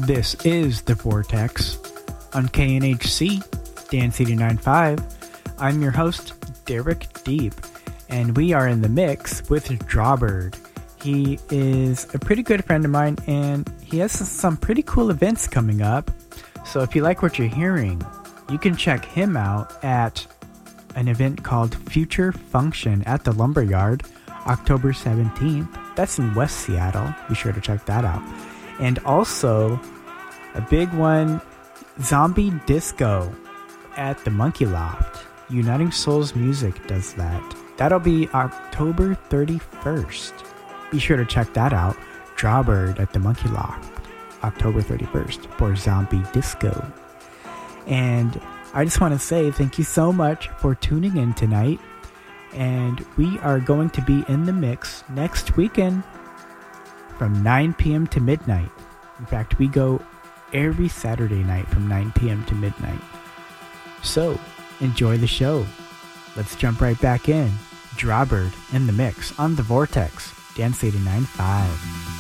This is The Vortex on KNHC, Dance 89.5. I'm your host, Derek Deep, and we are in the mix with Drawbird. He is a pretty good friend of mine, and he has some pretty cool events coming up. So if you like what you're hearing, you can check him out at an event called Future Function at the Lumberyard, October 17th. That's in West Seattle. Be sure to check that out. And also, a big one, Zombie Disco at the Monkey Loft. Uniting Souls Music does that. That'll be October 31st. Be sure to check that out. Drawbird at the Monkey Loft, October 31st for Zombie Disco. And I just want to say thank you so much for tuning in tonight. And we are going to be in the mix next weekend from 9 p.m. to midnight. In fact, we go every Saturday night from 9 p.m. to midnight. So, enjoy the show. Let's jump right back in. Drawbird in the mix on The Vortex, Dance 89.5.